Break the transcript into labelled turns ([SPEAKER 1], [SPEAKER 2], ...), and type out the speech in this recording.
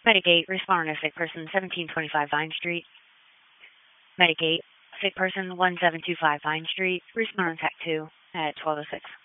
[SPEAKER 1] Medic 8, respond to sick person 1725 Vine Street. Medic 8, sick person 1725 Vine Street, respond on TAC 2 at 12:06.